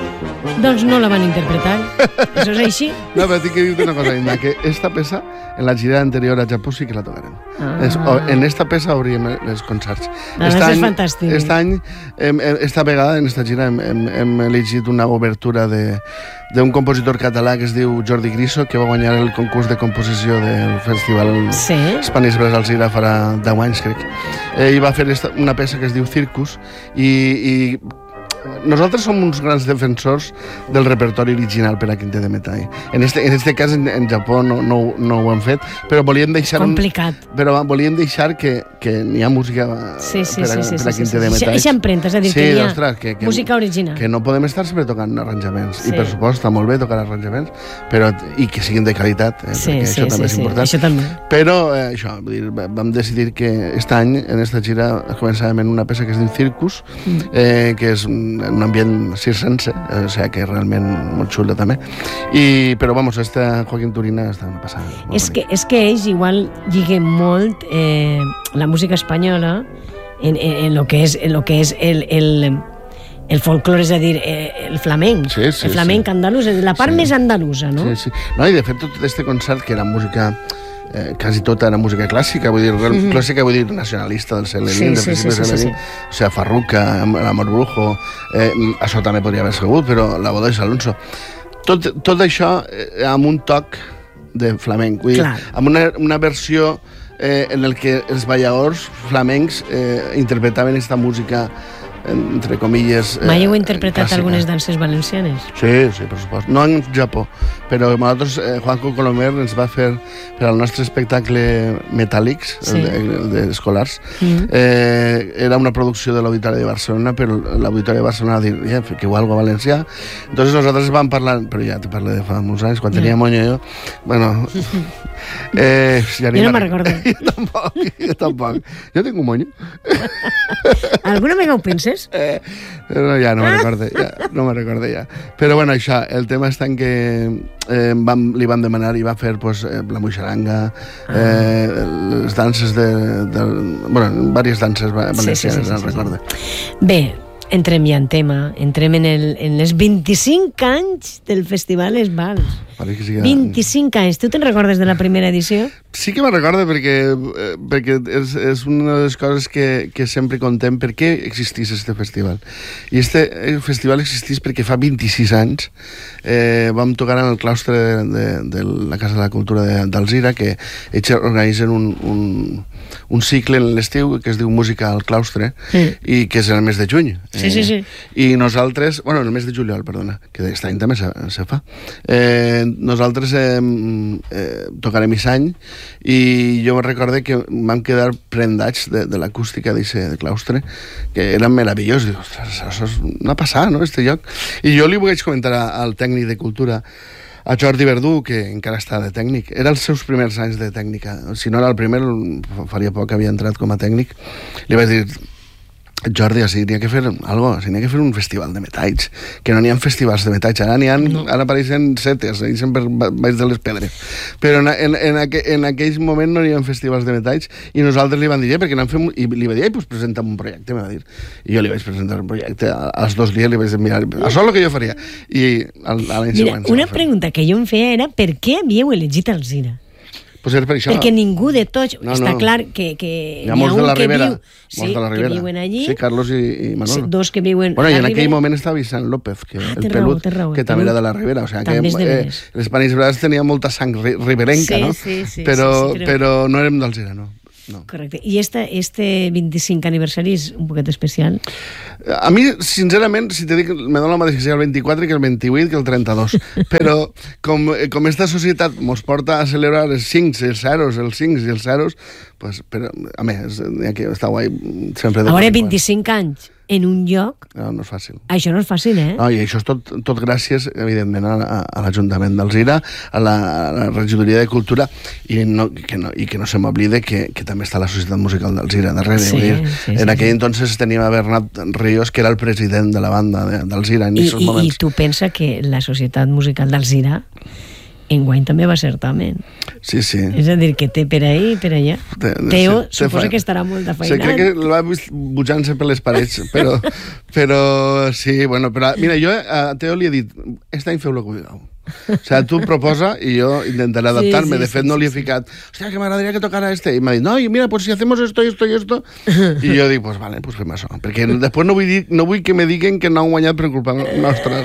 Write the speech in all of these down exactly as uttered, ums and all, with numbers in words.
Doncs no la van interpretar. Això és així? No, però tinc que dir-te una cosa, Inma, que esta peça, en la gira anterior a Japó sí que la tocarem. Ah. Es, o, en esta peça hauríem els concerts. Ah, això és fantàstic. Aquest any, hem, hem, esta vegada, en esta gira, hem, hem, hem elegit una obertura de d'un compositor català que es diu Jordi Griso, que va guanyar el concurs de composició del Festival sí. Spanish Brass Alzira farà deu anys, crec. Eh, I va fer esta, una peça que es diu Circus, i, i nosaltres som uns grans defensors del repertori original per a quintet de metall. En este, en este cas, en, en Japó no, no, no ho han fet, però volíem deixar... Complicat. Un, però volíem deixar que, que n'hi ha música sí, sí, per a, sí, sí, per a sí, quintet sí, sí. de metall. Eixa empremta, és a dir, sí, que n'hi ha ostres, que, que, música original. Que no podem estar sempre tocant arranjaments. Sí. I, per supost, està molt bé tocar arranjaments, però, i que siguin de qualitat, eh, sí, perquè sí, això també sí, és important. Sí, això també. Però, eh, això, vull dir, vam decidir que aquest any, en esta gira, començàvem en una peça que es diu Circus, mm. eh, que és un, un ambient circense, o sigui que és realment molt xulo també. I, però, vamos, esta Joaquín Turina està una passada. És que, és que ells igual lliguen molt eh, la música espanyola en, en, en lo que és, en lo que és el, el, el folclore, és a dir, el flamenc. Sí, sí, el flamenc sí. andalús, la part sí. més andalusa, no? Sí, sí. No, i de fet, tot este concert, que era música... Eh, quasi tota era música clàssica, vull dir, mm-hmm. clàssica vull dir nacionalista del segle vint, sí, sí, sí, sí, sí. O sigui, Farruca, l'Amor Brujo, eh, això també podria haver sigut, però la boda de Alonso. Tot, tot això eh, amb un toc de flamenc, vull dir, amb una, una versió eh, en el que els balladors flamencs eh, interpretaven aquesta música entre comilles... Eh, Mai heu interpretat clàssica. Algunes danses valencianes? Sí, sí, per supost. No en Japó, però nosaltres, eh, Juanjo Colomer ens va fer per al nostre espectacle Metàl·lics, sí. el d'escolars. De, mm. eh, era una producció de l'Auditori de Barcelona, però l'Auditori de Barcelona va dir, ja, fiqueu algo valencià. Entonces nosaltres vam parlar, però ja te parlo de fa molts anys, quan yeah. tenia monyo jo, bueno... Eh, ja jo no me'n recordo. Jo tampoc, jo tampoc. Jo tinc un monyo. Alguna vegada ho penses? Eh, no, ja no me'n recordo, ja, no me'n recordo ja. Però bueno, això, el tema està en que eh, vam, li vam demanar i va fer pues, eh, la moixaranga, eh, les danses de, de... Bueno, diverses danses valencianes, sí, sí, sí, sí, no recordo. Bé, entrem ja en tema, entrem en, el, en els vint-i-cinc anys del Festival Esbals. Sí, vint-i-cinc anys. Tu te'n recordes de la primera edició? Sí que me'n recordo perquè, eh, perquè és, és una de les coses que, que sempre contem per què existís este festival. I este festival existís perquè fa vint-i-sis anys eh, vam tocar en el claustre de, de, de la Casa de la Cultura d'Alzira, que ells organitzen un, un, un cicle en l'estiu que es diu Música al Claustre, sí. i que és en el mes de juny. Sí, sí, sí. I nosaltres, bueno, en el mes de juliol, perdona, que aquest any també se, se fa. Eh, nosaltres eh, eh, tocarem aquest any i jo recorde que vam quedar prendats de, de l'acústica d'aquest claustre, que era meravellós. Dic, ostres, això és una passada, no?, este lloc. I jo li vaig comentar al tècnic de cultura, a Jordi Verdú, que encara està de tècnic. Era els seus primers anys de tècnica. Si no era el primer, faria poc que havia entrat com a tècnic. Li vaig dir, Jordi, si n'hi ha que fer algo, si n'hi ha que fer un festival de metalls, que no n'hi ha festivals de metalls, ara n'hi ha, no. Ara apareixen setes, ahí sempre baix de les pedres, però en, en, en, aqu en aquell moment no n'hi ha festivals de metalls, i nosaltres li vam dir, eh, perquè n'hem fet, i li va dir, pues presenta'm un projecte, m'ha dit, i jo li vaig presentar un projecte, als dos dies li vaig dir, mira, això és el que jo faria, i a l'any següent. Una pregunta que jo em feia era, per què havíeu elegit Alzira? Pues era per això. Perquè ningú de tots... No, està no. clar que, que hi ha molts de la Ribera, viu, sí, de la Ribera. Que viuen allí. Sí, Carlos i, i Manolo. Sí, dos que viuen bueno, a i en la aquell Ribera. moment estava Vicent López, que ah, el pelut, raó, raó, que també era de la Ribera. O sigui, que eh, l'Spanish Brass tenia molta sang riberenca, sí, no? Sí, sí, però, sí, sí, però no érem d'Alzira, no. No. Correcte. I este, este vint-i-cinc aniversari és un poquet especial? A mi, sincerament, si te dic, me dona la mateixa que sigui el vint-i-quatre, que el vint-i-vuit, que el trenta-dos. Però com, com esta societat mos porta a celebrar els cinc, els zeros, els cinc i els zeros, pues, però, a més, aquí està guai sempre... A veure, vint-i-cinc anys en un lloc... No, no és fàcil. Això no és fàcil, eh? No, i això és tot, tot gràcies, evidentment, a, a l'Ajuntament d'Alzira, a, la, a la Regidoria de Cultura, i, no, que, no, i que no se m'oblide que, que també està la Societat Musical d'Alzira darrere. Sí, dir, sí, en sí, aquell sí. entonces teníem a Bernat Ríos, que era el president de la banda d'Alzira en aquests moments. I tu pensa que la Societat Musical d'Alzira enguany també va certamen. Sí, sí. És a dir, que té per ahí i per allà. Té, Teo sí, suposa fa... que estarà molt afeinat. Sí, crec que el va butjant-se per les parets, però, però sí, bueno, però mira, jo a Teo li he dit, aquest any feu-lo que vulgueu. O sigui, tu proposa i jo intentaré adaptar-me. Sí, sí, de fet, sí, no li he ficat, hòstia, que m'agradaria que tocara este. I m'ha dit, no, i mira, pues si hacemos esto, esto y esto. I jo dic, pues vale, pues fem això. Perquè després no vull, dir, no vull que me diguen que no han guanyat per culpa nostra.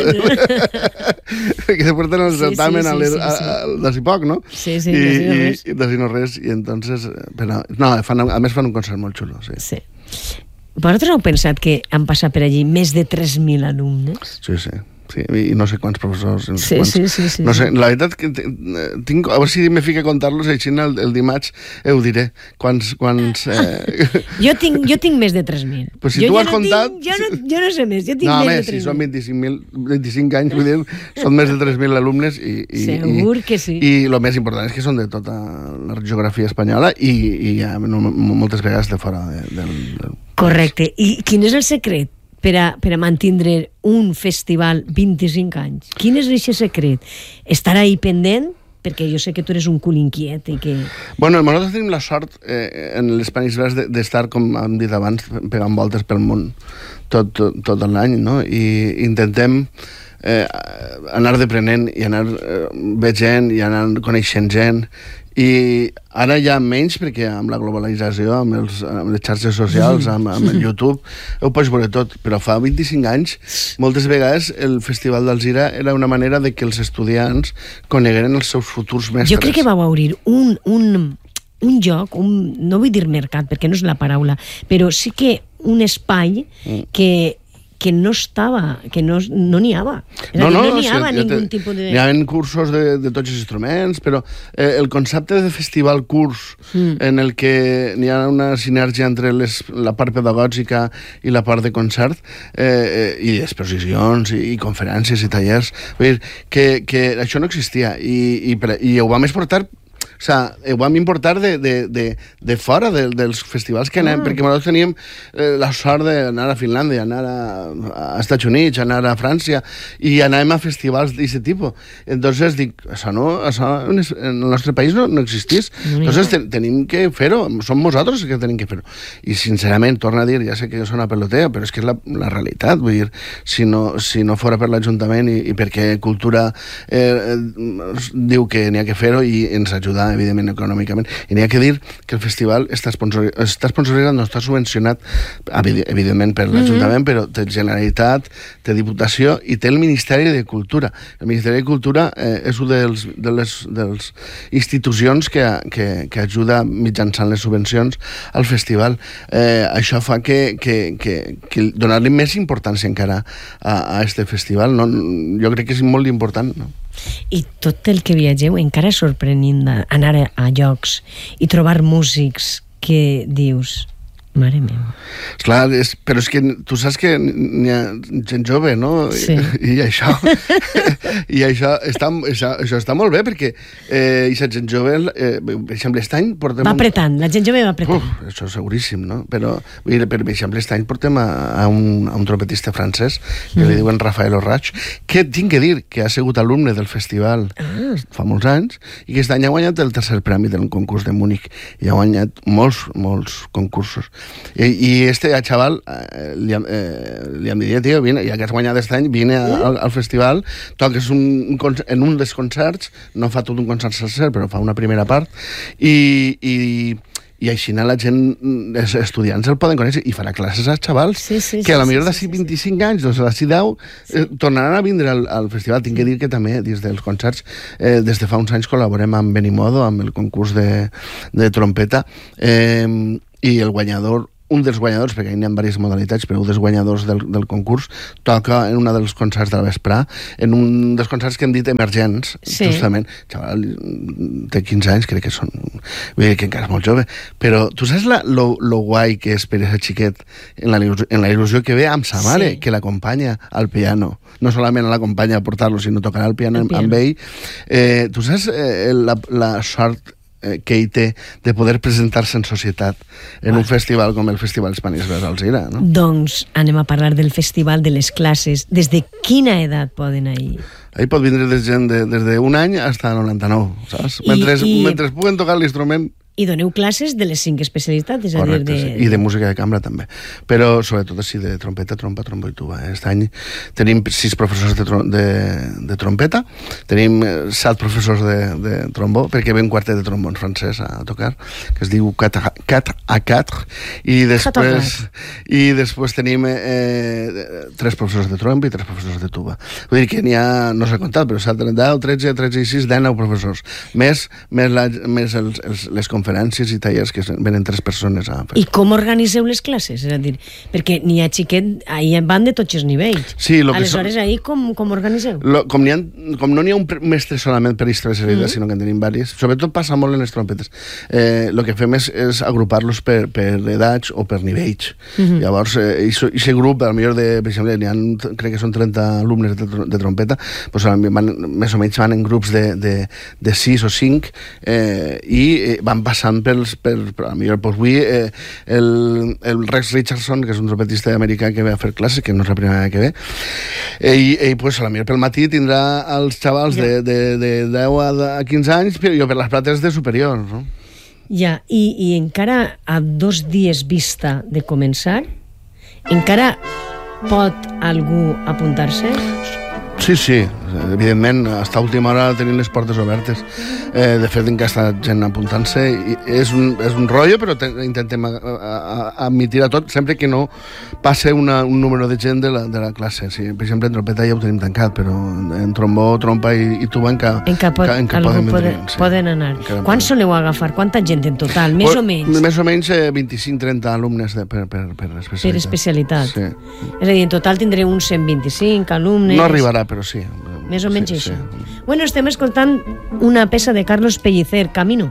Perquè després tenen el certamen sí, sí, sí, sí, sí. d'ací poc, no? Sí, sí, I, d'ací no res. I d'ací no res. I entonces, però, no, fan, a més fan un concert molt xulo, sí. Sí. Vosaltres heu pensat que han passat per allí més de tres mil alumnes? Sí, sí. Sí, i no sé quants professors. No sé sí, quants, sí, sí, sí. No sé, la veritat que tinc... A veure si me fica a contar-los, així el, el dimarts ho diré. Quants... quants eh... jo, tinc, jo tinc més de tres mil. Però si jo tu ja has no comptat... Tinc, jo, no, jo no sé més, jo tinc no, més més, de tres mil. si són vint-i-cinc mil, vint-i-cinc anys, vull dir, són més de tres mil alumnes i... i Segur i, que sí. I el més important és que són de tota la geografia espanyola i, i ja, no, moltes vegades de fora de, del, del... Correcte. I quin és el secret per a, per a mantindre un festival vint-i-cinc anys? Quin és aquest secret? Estar ahí pendent? Perquè jo sé que tu eres un cul inquiet i que... Bueno, nosaltres tenim la sort eh, en l'Spanish Brass d'estar, com hem dit abans, pegant voltes pel món tot, tot, tot l'any, no? I intentem eh, anar deprenent i anar eh, veient i anar coneixent gent. I ara ja menys, perquè amb la globalització, amb, els, amb les xarxes socials, amb, amb el YouTube, ho pots veure tot. Però fa vint-i-cinc anys, moltes vegades, el Festival d'Alzira era una manera de que els estudiants conegueren els seus futurs mestres. Jo crec que vau obrir un, un, un lloc, un, no vull dir mercat, perquè no és la paraula, però sí que un espai mm. que... que no estava, que no no n'hi havia. No, no, no n'hi havia sí, ningun te, tipus de... N'hi havia cursos de, de tots els instruments, però eh, el concepte de festival curs, mm. en el que n'hi ha una sinergia entre les, la part pedagògica i la part de concert, eh, eh, i exposicions, i, i conferències, i tallers, vull dir, que, que això no existia, i, i, i ho vam exportar. O sigui, ho vam importar de, de, de, de fora de, dels festivals que anem, ah. perquè nosaltres teníem eh, la sort d'anar a Finlàndia, anar a, a Estats Units, anar a França, i anàvem a festivals d'aquest tipus. Entonces dic, això no, això en el nostre país no, no existís. No, Entonces ten, tenim que fer-ho, som nosaltres que tenim que fer-ho. I sincerament, torno a dir, ja sé que jo soc una peloteo, però és que és la, la realitat, vull dir, si no, si no fora per l'Ajuntament i, i perquè Cultura eh, diu que n'hi ha que fer-ho i ens ajuda evidentment econòmicament, i n'hi ha que dir que el festival està sponsoritzat, està sponsoritzat no està subvencionat, evidentment per l'Ajuntament, mm-hmm. però té Generalitat, té Diputació i té el Ministeri de Cultura. El Ministeri de Cultura eh, és una dels, de les dels institucions que, que, que ajuda mitjançant les subvencions al festival. Eh, això fa que, que, que, que donar-li més importància encara a, a este festival. No? Jo crec que és molt important, no? I tot el que viatgeu encara és sorprenent anar a, a llocs i trobar músics que dius, mare meva. Clar, és, però és que tu saps que n'hi ha gent jove, no? Sí. I, i això i això està, això, això està molt bé, perquè eh, aquesta gent jove, eh, per exemple, aquest any portem... Va apretant, un... la gent jove va apretant. Uf, això seguríssim, no? Però, vull dir, per exemple, aquest any portem a, a, un, a un trompetista francès que mm. li diuen Rafael Orrach, que tinc que dir que ha sigut alumne del festival ah. fa molts anys, i que aquest any ha guanyat el tercer premi del concurs de Múnich, i ha guanyat molts, molts concursos. I, i este chaval eh, li, eh, li hem dit, tio, vine, ja que has guanyat aquest any, vine al, al festival, toques un, un, en un dels concerts, no fa tot un concert sencer, però fa una primera part, i, i, i així la gent, els estudiants el poden conèixer, i farà classes als xavals, sí, sí, que a la sí, millor sí, d'ací sí, vint-i-cinc sí. anys, doncs d'ací deu, sí. eh, tornaran a vindre al, al festival. Tinc que dir que també, dins dels concerts, eh, des de fa uns anys col·laborem amb Benimodo, amb el concurs de, de trompeta, eh, i el guanyador, un dels guanyadors, perquè hi ha diverses modalitats, però un dels guanyadors del, del concurs toca en un dels concerts de la vesprà, en un dels concerts que hem dit emergents, sí. justament. Xaval, té quinze anys, crec que són... Vull dir que encara és molt jove. Però tu saps la, lo, lo guai que és per aquest xiquet en la, en la il·lusió que ve amb sa mare, sí. que l'acompanya al piano. No solament l'acompanya a portar-lo, sinó tocarà el piano, el piano. amb ell. Eh, tu saps eh, la, la sort eh, que hi té de poder presentar-se en societat en un festival com el Festival Spanish Brass Alzira, no? Doncs anem a parlar del festival, de les classes. Des de quina edat poden anar? Ahí pot vindre des gent de, des d'un any fins a noranta-nou, saps? Mentre, I, i... mentre puguen tocar l'instrument... I doneu classes de les cinc especialitats, és Correcte, a dir... De... Sí. I de música de cambra també, però sobretot així de trompeta, trompa, trombo i tuba. Aquest any tenim sis professors de, trom de, de trompeta, tenim set professors de, de trombó, perquè ve un quartet de trombons francès a tocar, que es diu quatre a quatre, i després, i després tenim eh, tres professors de trompa i tres professors de tuba. Vull dir que n'hi ha, no s'ha comptat, però s'ha deu, tretze, tretze i sis, deu professors, més, més, la, més els, els, les conferències i tallers que venen tres persones a fer. I com organiseu les classes? És a dir, perquè n'hi ha xiquet, ahir van de tots els nivells. Sí, lo que aleshores, ahir com, com organiseu? Lo, com, ha, com no n'hi ha un mestre solament per història mm -hmm. sinó que en tenim diversos, sobretot passa molt en les trompetes. Eh, lo que fem és, és agrupar-los per, per edats o per nivells. Mm -hmm. Llavors, eh, aquest grup, a millor de, per exemple, n'hi ha, crec que són trenta alumnes de, de trompeta, pues, van, més o menys van en grups de, de, de sis o cinc eh, i eh, van passant pels, per, per a millor, pues avui eh, el, el Rex Richardson, que és un trompetista americà que ve a fer classes, que no és la primera vegada que ve, ell, ell pues, a la millor pel matí tindrà els xavals ja. de, de, de deu a quinze anys, però jo per les plates de superior, no? Ja, i, i encara a dos dies vista de començar, encara pot algú apuntar-se? Sí, sí, evidentment, fins a última hora tenim les portes obertes. Eh, de fet, encara està gent apuntant-se. És un, és un rotllo, però te, intentem a, a, a admitir a tot, sempre que no passe una, un número de gent de la, de la classe. Sí, per exemple, en trompeta ja ho tenim tancat, però en trombó, trompa i, i tuba encara, encara, pot, encara, encara poden, poden, sí. poden anar. Quan soleu agafar? Quanta gent en total? Més pues, o menys? Més o menys eh, vint-i-cinc trenta alumnes de, per, per, per especialitat. Per especialitat. Sí. És a dir, en total tindreu uns cent vint-i-cinc alumnes. No arribarà, però sí. Més o menys sí, això. Sí. Bueno, estem escoltant una peça de Carlos Pellicer, Camino.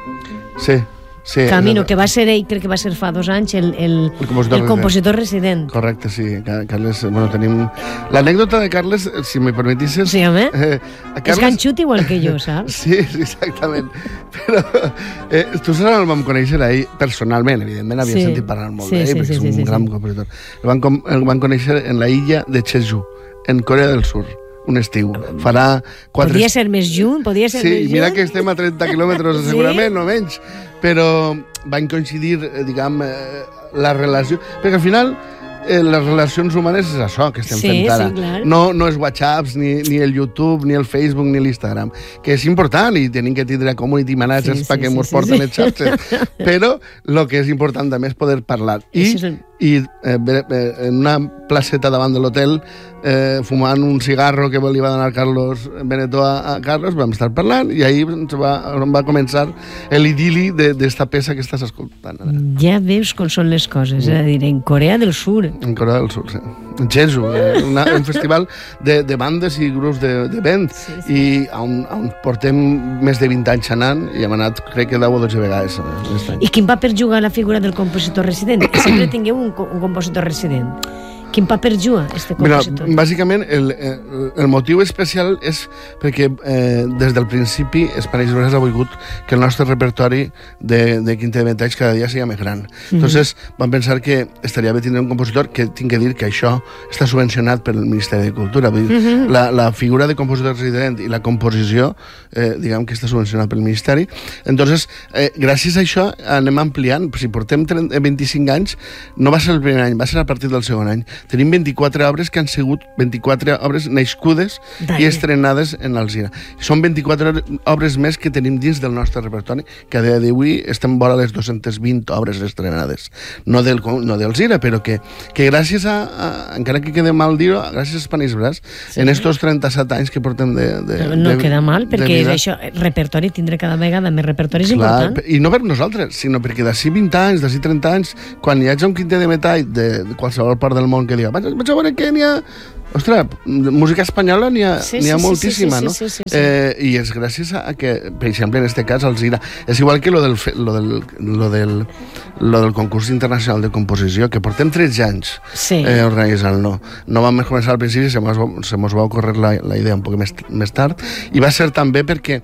Sí, sí. Camino, que va ser ell, crec que va ser fa dos anys, el, el, el compositor, el compositor resident. resident. Correcte, sí. Carles, bueno, tenim... L'anècdota de Carles, si me permetisses... Sí, home. Eh, Carles... És ganxut igual que jo, saps? Sí, sí, exactament. Però eh, tu saps on el vam conèixer ahir personalment, evidentment, havia sí. sentit parlar molt sí, d'ell, sí, perquè sí, és un sí, gran sí. compositor. El van, com, el van conèixer en la illa de Jeju, en Corea del Sur, un estiu. Farà quatre... Podria ser més junt, podria ser sí, més junt. Sí, mira que estem a trenta quilòmetres segurament, sí? No menys. Però van coincidir, diguem, eh, la relació... Perquè al final eh, les relacions humanes és això que estem sí, fent ara. Sí, clar. No, no és WhatsApp, ni, ni el YouTube, ni el Facebook, ni l'Instagram, que és important i tenim que tindre community managers sí, perquè sí, ens sí, porten sí. les xarxes. Però el que és important també és poder parlar. I, és el... i eh, en una placeta davant de l'hotel eh, fumant un cigarro que li va donar Carlos Benetó a, a Carlos, vam estar parlant i ahir va, va començar l'idili d'esta peça que estàs escoltant ara. Ja veus com són les coses, mm. és a dir, en Corea del Sur. En Corea del Sur, sí. En Jeju, eh, una, un festival de, de bandes i grups de, de vent sí, sí. I on, on portem més de vint anys anant i hem anat, crec que deu o dotze vegades. Eh, I quin paper juga la figura del compositor resident? Sempre tingueu un, un compositor resident. Quin paper juga este compositor? Mira, bàsicament el, el, el motiu especial és perquè eh, des del principi Spanish Brass ha volgut que el nostre repertori de, de quinta de vintage cada dia sigui més gran. Mm-hmm. Entonces vam pensar que estaria bé tindre un compositor que tinc que dir que això està subvencionat pel Ministeri de Cultura. Vull dir, mm-hmm. la, la figura de compositor resident i la composició eh, diguem que està subvencionat pel Ministeri. Entonces, eh, gràcies a això anem ampliant. Si portem trenta, vint-i-cinc anys, no va ser el primer any, va ser a partir del segon any. Tenim vint-i-quatre obres que han sigut vint-i-quatre obres nascudes i estrenades en Alzira. Són vint-i-quatre obres més que tenim dins del nostre repertori, que a dia d'avui estem vora les dues-centes vint obres estrenades. No del no d'Alzira, però que, que gràcies a, a, encara que quede mal dir-ho, gràcies a Spanish Brass, sí. En estos trenta-set anys que portem de... de no de, queda mal, perquè és això, repertori, tindre cada vegada més repertori és clar, important. I no per nosaltres, sinó perquè d'ací vint anys, d'ací trenta anys, quan hi hagi un quintet de metall de, de qualsevol part del món que diga, vaig, vaig a veure que n'hi ha... Ostres, música espanyola n'hi ha, sí, n'hi ha sí, moltíssima, sí, sí, no? Sí, sí, sí, sí. Eh, I és gràcies a que, per exemple, en este cas, Alzira, és igual que lo del, lo del, lo del, lo del concurs internacional de composició, que portem tretze anys sí. eh, organitzant-lo. No, no vam començar al principi, se mos, se mos va ocórrer la, la idea un poc més, més tard, i va ser també perquè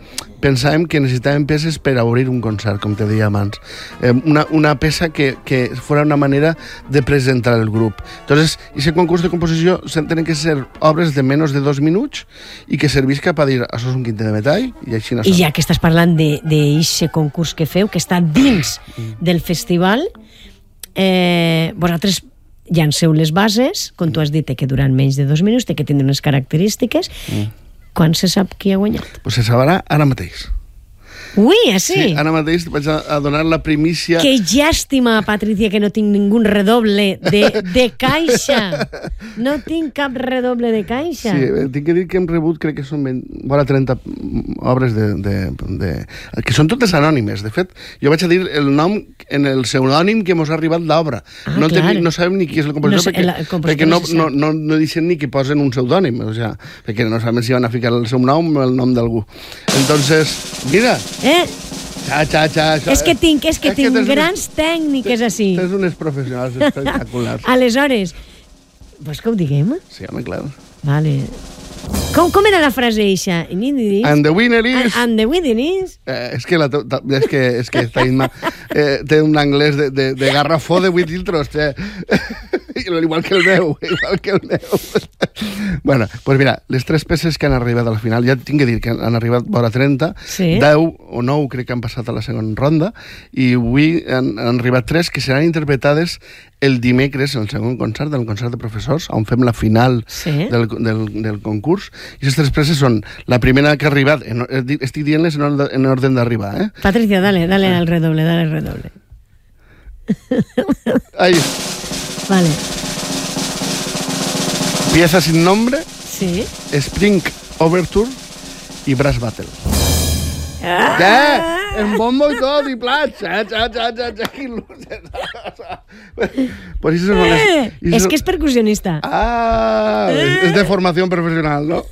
pensàvem que necessitàvem peces per a obrir un concert, com te deia abans. Eh, una, una peça que, que fora una manera de presentar el grup. Entonces, ese concurs de composició tenen que ser obres de menys de dos minuts i que servisca per dir, això és un quintet de metall, i així no I ja que estàs parlant d'aquest concurs que feu, que està dins del festival, eh, vosaltres llanceu les bases, com tu has dit, que duran menys de dos minuts, que tenen unes característiques. Mm. Quan se sap qui ha guanyat? Pues se sabrà ara mateix. Ui, així? Sí, ara mateix vaig a, a donar la primícia... Que llàstima, Patricia, que no tinc ningú redoble de, de caixa. No tinc cap redoble de caixa. Sí, tinc que dir que hem rebut, crec que són vora trenta obres de, de, de... que són totes anònimes. De fet, jo vaig a dir el nom en el pseudònim que mos ha arribat l'obra. Ah, no, clar. no sabem ni qui és el compositor, No sé, perquè, el- el compositor perquè no, no se no, sap. no, no deixen ni que posen un pseudònim, o sea, perquè no sabem si van a ficar el seu nom o el nom d'algú. Entonces, mira... Eh? Xa, xa, xa, xa. És que tinc, és que És que tinc tens grans tècniques així. Tens unes professionals espectaculars. Aleshores, vols que ho diguem? Sí, home, clar. Vale. Com, com era la frase eixa? And the winner is... And, and the winner is... Eh, és que, la, ta, és que, és que esta Imma eh, té un anglès de, de, de garrafó de vuit litros, eh? Igual que el meu, igual que el meu. Bueno, pues mira, les tres peces que han arribat al final, ja tinc que dir que han arribat vora trenta, Sí. deu o nou crec que han passat a la segona ronda, i avui han, han arribat tres que seran interpretades el dimecres, en el segon concert, del concert de professors, on fem la final Sí. del, del, del concurs, i aquestes tres peces són la primera que ha arribat, en, estic dient-les en, orde, en orden d'arribar, eh? Patricia, dale, dale al redoble, dale al redoble. Ahí, Vale. Pieza sin nombre, Sí. Spring Overture i Brass Battle. Ah! Què? En bombo i tot, i plats. Xa, xa, xa, xa, xa, quin luces. Pues eso son les, Eh, eso- és que és percussionista. Ah, és, és de formació professional, no?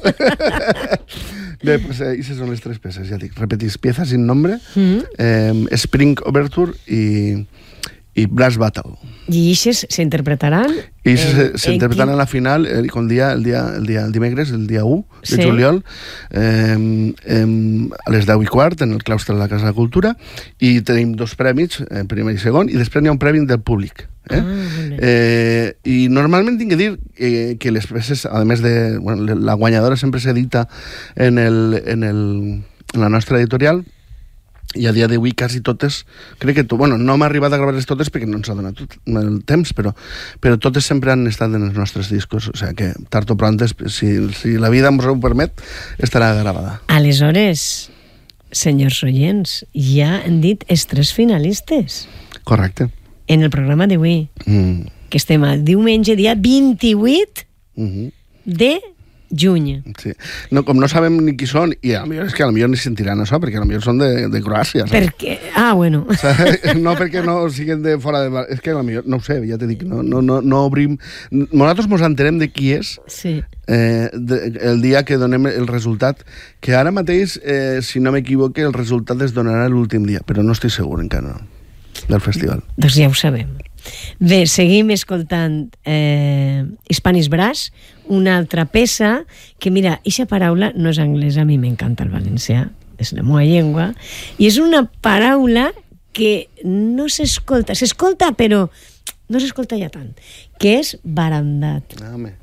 Bé, pues eh, aquestes són les tres peces, ja dic. Repetís, Pieza sin nombre, Mm. eh, Spring Overture i, i Brass Battle. I ixes s'interpretaran... I se, en- se en interpretan quin- a la final el, el, dia, el, dia, el, dia, el dimecres, el dia u de Sí. juliol, eh, eh, a les deu i quart, en el claustre de la Casa de Cultura, i tenim dos prèmits, eh, primer i segon, i després n'hi ha un premi del públic. Eh? Ah, molt bé. Eh, I normalment tinc que dir eh, que les peces, a més de... Bueno, la guanyadora sempre s'edita en, el, en, el, en la nostra editorial, i a dia d'avui quasi totes, crec que tu, bueno, no m'ha arribat a gravar-les totes perquè no ens ha donat tot el temps, però, però totes sempre han estat en els nostres discos, o sigui que tard o pront, si, si la vida ens ho permet, estarà gravada. Aleshores, senyors oients, ja han dit els tres finalistes Correcte. en el programa d'avui, Mm. que estem a diumenge, dia vint-i-vuit Mm-hmm. de juny. Sí. No, com no sabem ni qui són, i a millor és que a millor ni sentiran això, perquè a millor són de, de Croàcia, saps? Perquè... Ah, bueno. O sea, no perquè no siguin de fora de... És que a millor, no ho sé, ja t'he dit, no, no, no, no obrim... Nosaltres mos entenem de qui és Sí. eh, de, el dia que donem el resultat, que ara mateix, eh, si no m'equivoque, el resultat es donarà l'últim dia, però no estic segur encara del festival. Doncs ja ho sabem. Bé, seguim escoltant eh, Hispanis Brass, una altra peça que, mira, eixa paraula no és anglès, a mi m'encanta el valencià, és la meva llengua, i és una paraula que no s'escolta, s'escolta però no s'escolta ja tant, que és barandat. Ah, home.